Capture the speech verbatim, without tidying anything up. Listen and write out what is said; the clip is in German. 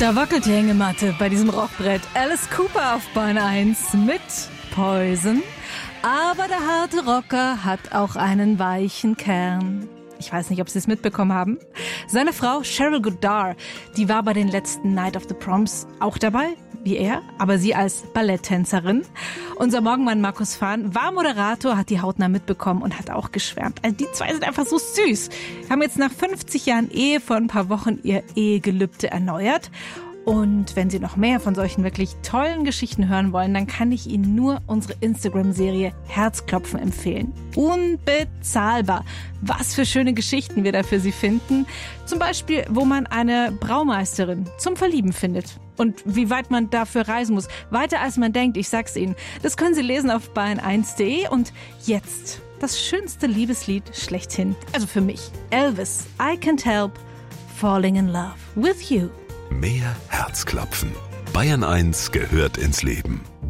Da wackelt die Hängematte bei diesem Rockbrett. Alice Cooper auf Bahn eins mit Poison. Aber der harte Rocker hat auch einen weichen Kern. Ich weiß nicht, ob Sie es mitbekommen haben. Seine Frau Cheryl Goddard, die war bei den letzten Night of the Proms auch dabei, wie er, aber sie als Balletttänzerin. Unser Morgenmann Markus Fahn war Moderator, hat die hautnah mitbekommen und hat auch geschwärmt. Also die zwei sind einfach so süß. Haben jetzt nach fünfzig Jahren Ehe vor ein paar Wochen ihr Ehegelübde erneuert. Und wenn Sie noch mehr von solchen wirklich tollen Geschichten hören wollen, dann kann ich Ihnen nur unsere Instagram-Serie Herzklopfen empfehlen. Unbezahlbar. Was für schöne Geschichten wir da für Sie finden. Zum Beispiel, wo man eine Braumeisterin zum Verlieben findet. Und wie weit man dafür reisen muss. Weiter als man denkt, ich sag's Ihnen. Das können Sie lesen auf bayern eins punkt de. Und jetzt das schönste Liebeslied schlechthin. Also für mich. Elvis, I Can't Help Falling in Love with You. Mehr Herzklopfen. Bayern eins gehört ins Leben.